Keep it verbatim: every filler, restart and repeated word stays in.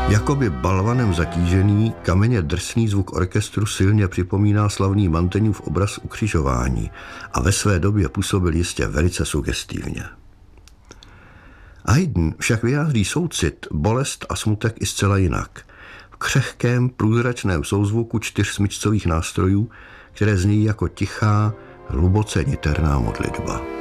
Jakoby balvanem zatížený, kamenně drsný zvuk orchestru silně připomíná slavný Mantegův obraz Ukřižování a ve své době působil jistě velice sugestivně. Haydn však vyjádří soucit, bolest a smutek i zcela jinak. V křehkém, průzračném souzvuku čtyř smyčcových nástrojů, které znějí jako tichá, hluboce niterná modlitba.